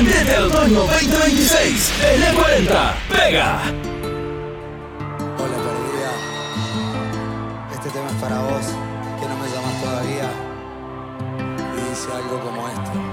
Prendete al otoño 2026. L40 pega. Hola perdida, este tema es para vos, que no me llamas todavía. Y dice algo como esto.